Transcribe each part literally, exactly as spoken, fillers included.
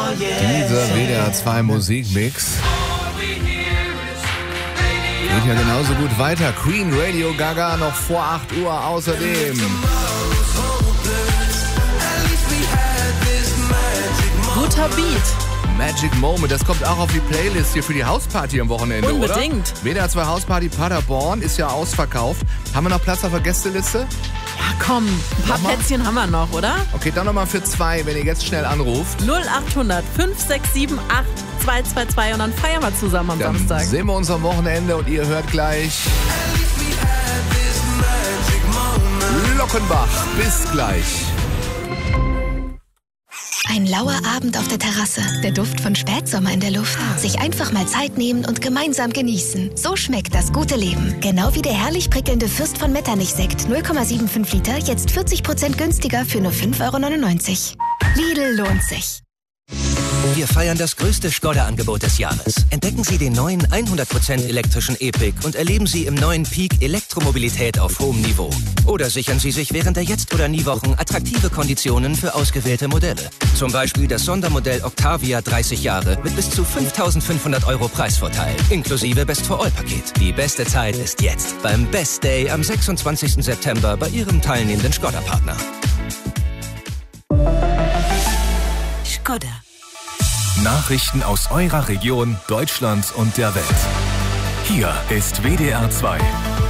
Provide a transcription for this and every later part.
Dieser W D R zwei Musikmix geht ja genauso gut weiter. Queen, Radio Gaga noch vor acht Uhr außerdem. Guter Beat. Magic Moment, das kommt auch auf die Playlist hier für die Hausparty am Wochenende, Unbedingt. Oder? W D R zwei Hausparty Paderborn ist ja ausverkauft. Haben wir noch Platz auf der Gästeliste? Ja, komm, ein paar Nochmal? Plätzchen haben wir noch, oder? Okay, dann nochmal für zwei, wenn ihr jetzt schnell anruft. null acht hundert fünf sechs sieben acht zwei zwei zwei und dann feiern wir zusammen am Dann Samstag. sehen wir uns am Wochenende und ihr hört gleich Lockenbach. Bis gleich. Ein lauer Abend auf der Terrasse, der Duft von Spätsommer in der Luft. Sich einfach mal Zeit nehmen und gemeinsam genießen. So schmeckt das gute Leben. Genau wie der herrlich prickelnde Fürst von Metternich-Sekt null Komma fünfundsiebzig Liter, jetzt vierzig Prozent günstiger für nur fünf Euro neunundneunzig. Lidl lohnt sich. Wir feiern das größte Skoda-Angebot des Jahres. Entdecken Sie den neuen hundert Prozent elektrischen E-Pick und erleben Sie im neuen Peak Elektromobilität auf hohem Niveau. Oder sichern Sie sich während der Jetzt- oder Nie-Wochen attraktive Konditionen für ausgewählte Modelle. Zum Beispiel das Sondermodell Octavia dreißig Jahre mit bis zu fünftausendfünfhundert Euro Preisvorteil, inklusive Best-for-All-Paket. Die beste Zeit ist jetzt beim Best Day am sechsundzwanzigsten September bei Ihrem teilnehmenden Skoda-Partner. Skoda. Nachrichten aus eurer Region, Deutschland und der Welt. Hier ist W D R zwei.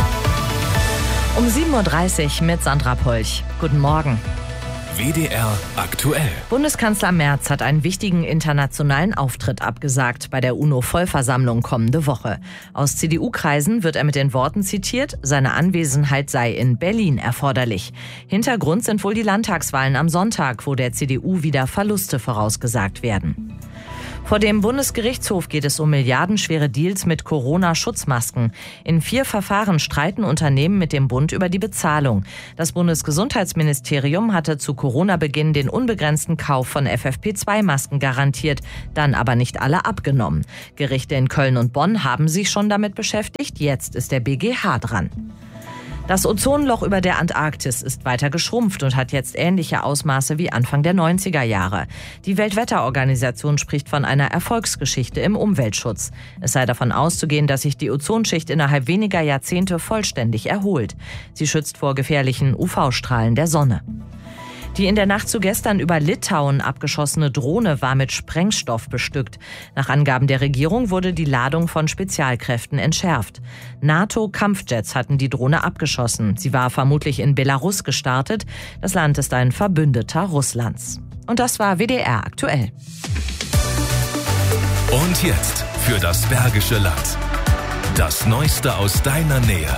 Um sieben Uhr dreißig mit Sandra Polch. Guten Morgen. W D R aktuell. Bundeskanzler Merz hat einen wichtigen internationalen Auftritt abgesagt bei der UNO-Vollversammlung kommende Woche. Aus C D U-Kreisen wird er mit den Worten zitiert, seine Anwesenheit sei in Berlin erforderlich. Hintergrund sind wohl die Landtagswahlen am Sonntag, wo der C D U wieder Verluste vorausgesagt werden. Vor dem Bundesgerichtshof geht es um milliardenschwere Deals mit Corona-Schutzmasken. In vier Verfahren streiten Unternehmen mit dem Bund über die Bezahlung. Das Bundesgesundheitsministerium hatte zu Corona-Beginn den unbegrenzten Kauf von F F P zwei Masken garantiert, dann aber nicht alle abgenommen. Gerichte in Köln und Bonn haben sich schon damit beschäftigt, jetzt ist der B G H dran. Das Ozonloch über der Antarktis ist weiter geschrumpft und hat jetzt ähnliche Ausmaße wie Anfang der neunziger Jahre. Die Weltwetterorganisation spricht von einer Erfolgsgeschichte im Umweltschutz. Es sei davon auszugehen, dass sich die Ozonschicht innerhalb weniger Jahrzehnte vollständig erholt. Sie schützt vor gefährlichen U V-Strahlen der Sonne. Die in der Nacht zu gestern über Litauen abgeschossene Drohne war mit Sprengstoff bestückt. Nach Angaben der Regierung wurde die Ladung von Spezialkräften entschärft. NATO-Kampfjets hatten die Drohne abgeschossen. Sie war vermutlich in Belarus gestartet. Das Land ist ein Verbündeter Russlands. Und das war W D R aktuell. Und jetzt für das Bergische Land. Das Neueste aus deiner Nähe.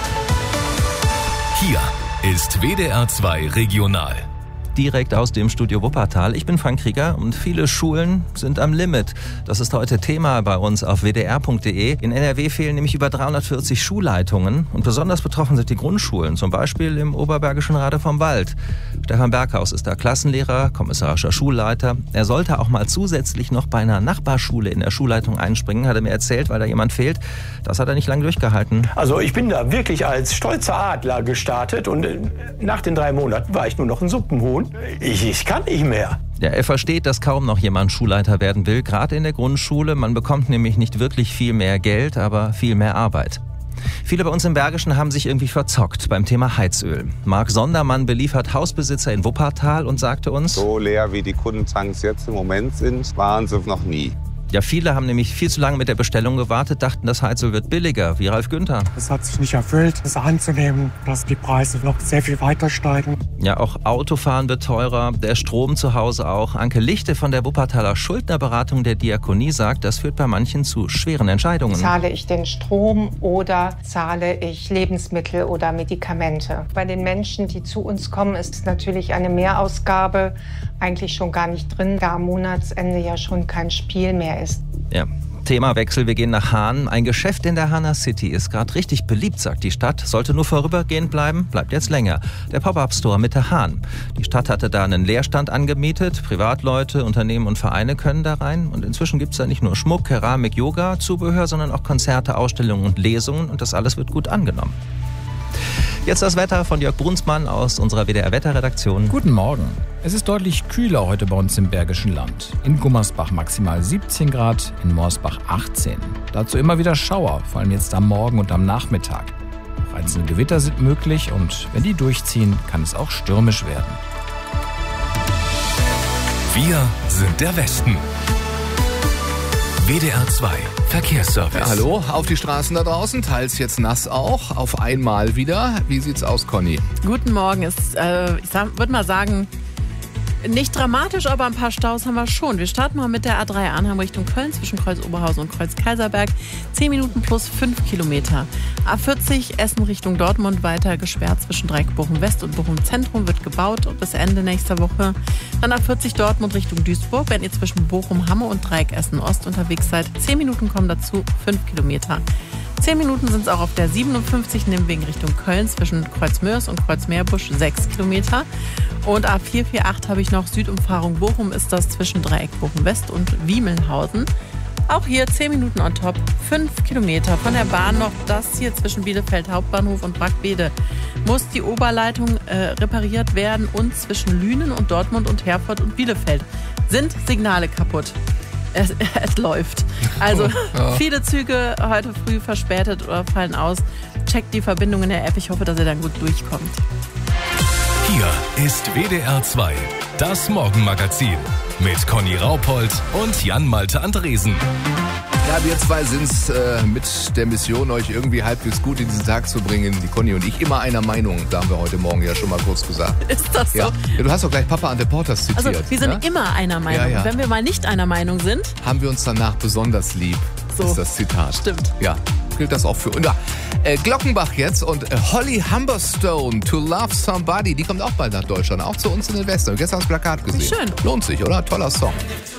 Hier ist W D R zwei Regional. Direkt aus dem Studio Wuppertal. Ich bin Frank Krieger und viele Schulen sind am Limit. Das ist heute Thema bei uns auf w d r punkt d e. In N R W fehlen nämlich über dreihundertvierzig Schulleitungen und besonders betroffen sind die Grundschulen, zum Beispiel im oberbergischen Rade vom Wald. Stefan Berghaus ist da Klassenlehrer, kommissarischer Schulleiter. Er sollte auch mal zusätzlich noch bei einer Nachbarschule in der Schulleitung einspringen, hat er mir erzählt, weil da jemand fehlt. Das hat er nicht lange durchgehalten. Also ich bin da wirklich als stolzer Adler gestartet und nach den drei Monaten war ich nur noch ein Suppenhuhn. Ich, ich kann nicht mehr. Ja, er versteht, dass kaum noch jemand Schulleiter werden will, gerade in der Grundschule. Man bekommt nämlich nicht wirklich viel mehr Geld, aber viel mehr Arbeit. Viele bei uns im Bergischen haben sich irgendwie verzockt beim Thema Heizöl. Marc Sondermann beliefert Hausbesitzer in Wuppertal und sagte uns: So leer wie die Kundentanks jetzt im Moment sind, waren sie noch nie. Ja, viele haben nämlich viel zu lange mit der Bestellung gewartet, dachten, das Heizöl wird billiger, wie Ralf Günther. Es hat sich nicht erfüllt, es anzunehmen, dass die Preise noch sehr viel weiter steigen. Ja, auch Autofahren wird teurer, der Strom zu Hause auch. Anke Lichte von der Wuppertaler Schuldnerberatung der Diakonie sagt, das führt bei manchen zu schweren Entscheidungen. Zahle ich den Strom oder zahle ich Lebensmittel oder Medikamente? Bei den Menschen, die zu uns kommen, ist es natürlich eine Mehrausgabe eigentlich schon gar nicht drin, da am Monatsende ja schon kein Spiel mehr ist. Ja. Themawechsel, wir gehen nach Hahn. Ein Geschäft in der Hahner City ist gerade richtig beliebt, sagt die Stadt. Sollte nur vorübergehend bleiben, bleibt jetzt länger. Der Pop-Up-Store Mitte Hahn. Die Stadt hatte da einen Leerstand angemietet. Privatleute, Unternehmen und Vereine können da rein. Und inzwischen gibt es da nicht nur Schmuck, Keramik, Yoga, Zubehör, sondern auch Konzerte, Ausstellungen und Lesungen. Und das alles wird gut angenommen. Jetzt das Wetter von Jörg Brunsmann aus unserer W D R-Wetterredaktion. Guten Morgen. Es ist deutlich kühler heute bei uns im Bergischen Land. In Gummersbach maximal siebzehn Grad, in Morsbach achtzehn. Dazu immer wieder Schauer, vor allem jetzt am Morgen und am Nachmittag. Auch einzelne Gewitter sind möglich und wenn die durchziehen, kann es auch stürmisch werden. Wir sind der Westen. W D R zwei Verkehrsservice. Ja, hallo, auf die Straßen da draußen, teils jetzt nass auch, auf einmal wieder. Wie sieht's aus, Conny? Guten Morgen. Ist, äh, ich würde mal sagen, nicht dramatisch, aber ein paar Staus haben wir schon. Wir starten mal mit der A drei Arnhem Richtung Köln zwischen Kreuz Oberhausen und Kreuz Kaiserberg. zehn Minuten plus fünf Kilometer. A vierzig Essen Richtung Dortmund weiter gesperrt zwischen Dreieck Bochum West und Bochum Zentrum, wird gebaut bis Ende nächster Woche. Dann A vierzig Dortmund Richtung Duisburg, wenn ihr zwischen Bochum Hamme und Dreieck Essen Ost unterwegs seid. zehn Minuten kommen dazu, fünf Kilometer. zehn Minuten sind es auch auf der siebenundfünfzig Nimwegen Richtung Köln zwischen Kreuzmörs und Kreuzmeerbusch, sechs Kilometer. Und A vier vier acht habe ich noch Südumfahrung Bochum, ist das zwischen Dreieck Bochum West und Wiemelhausen. Auch hier zehn Minuten on top, fünf Kilometer. Von der Bahn noch das hier zwischen Bielefeld Hauptbahnhof und Brackwede. Muss die Oberleitung äh, repariert werden und zwischen Lünen und Dortmund und Herford und Bielefeld sind Signale kaputt. Es, es läuft. Also ja. Viele Züge heute früh verspätet oder fallen aus. Checkt die Verbindung in der App. Ich hoffe, dass ihr dann gut durchkommt. Hier ist W D R zwei, das Morgenmagazin mit Conny Raupold und Jan-Malte Andresen. Ja, wir zwei sind's äh, mit der Mission, euch irgendwie halbwegs gut in diesen Tag zu bringen. Die Conny und ich immer einer Meinung, da haben wir heute Morgen ja schon mal kurz gesagt. Ist das so? Ja, ja, du hast doch gleich Papa Ante Portas zitiert. Also wir sind ja? immer einer Meinung. Ja, ja. Wenn wir mal nicht einer Meinung sind, haben wir uns danach besonders lieb. So ist das Zitat. Stimmt. Ja, gilt das auch für uns. Ja, äh, Glockenbach jetzt und äh, Holly Humberstone, To Love Somebody, die kommt auch bald nach Deutschland, auch zu uns in den Westen. Gestern das Plakat gesehen. Schön. Lohnt sich, oder? Toller Song.